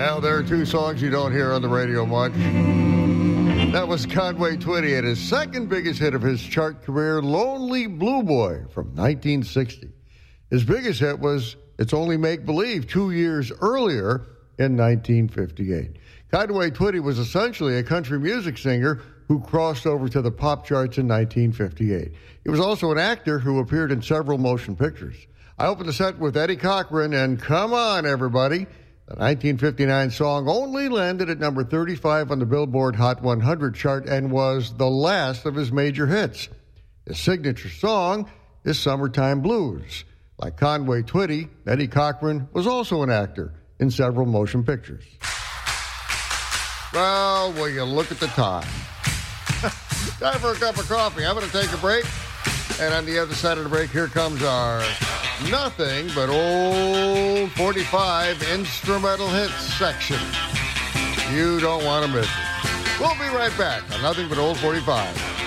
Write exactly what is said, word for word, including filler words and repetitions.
Well, there are two songs you don't hear on the radio much. That was Conway Twitty and his second biggest hit of his chart career, Lonely Blue Boy from nineteen sixty. His biggest hit was It's Only Make Believe two years earlier in nineteen fifty-eight. Conway Twitty was essentially a country music singer who crossed over to the pop charts in nineteen fifty-eight. He was also an actor who appeared in several motion pictures. I opened the set with Eddie Cochran and Come On, Everybody. The nineteen fifty-nine song only landed at number thirty-five on the Billboard Hot one hundred chart and was the last of his major hits. His signature song is Summertime Blues. Like Conway Twitty, Eddie Cochran was also an actor in several motion pictures. Well, will you look at the time? Time for a cup of coffee. I'm going to take a break. And on the other side of the break, here comes our nothing but old forty-five instrumental hits section. You don't want to miss it. We'll be right back on Nothing But Old forty-five.